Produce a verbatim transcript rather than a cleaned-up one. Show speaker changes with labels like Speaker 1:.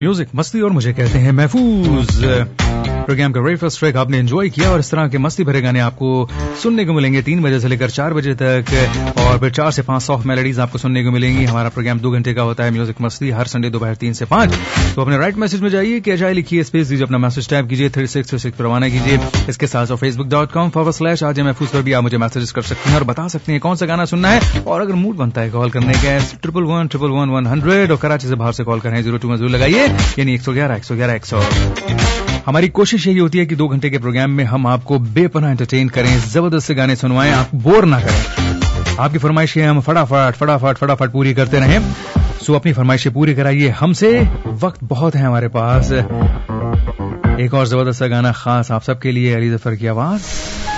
Speaker 1: Music मस्ती और मुझे कहते हैं महफूज। प्रोग्राम का वेरी फर्स्ट ट्रैक आपने एंजॉय किया और इस तरह के मस्ती भरे गाने आपको सुनने को मिलेंगे तीन बजे से लेकर चार बजे तक और फिर चार से पांच सॉफ्ट मेलोडीज आपको सुनने को मिलेंगी। हमारा प्रोग्राम दो घंटे का होता है म्यूजिक मस्ती, हर संडे दोपहर तीन से पांच। तो अपने राइट मैसेज में जाइए, क्या जाए लिखिए, स्पेस दीजिए, अपना मैसेज टाइप कीजिए, थ्री सिक्स थ्री सिक्स पर रवाना कीजिए। इसके साथ साथ Facebook dot com forward slash RJ महफूज पर भी आप मुझे मैसेज कर सकते हैं और बता सकते हैं कौन सा गाना सुनना है। और अगर मूड बनता है कॉल करने का, triple one triple one one hundred और कराची से बाहर से कॉल करें जीरो टू में जरूर लगाइए, यानी एक सौ ग्यारह एक सौ ग्यारह एक सौ। हमारी कोशिश यही होती है कि दो घंटे के प्रोग्राम में हम आपको बेपनाह एंटरटेन करें, जबरदस्त से गाने सुनवाएं, आप बोर ना करें। आपकी फरमाइशें हम फटाफट फटाफट फटाफट पूरी करते रहें। सो अपनी फरमाइशें पूरी कराइए हमसे, वक्त बहुत है हमारे पास। एक और जबरदस्त सा गाना खास आप सबके लिए, अली जफर की आवाज।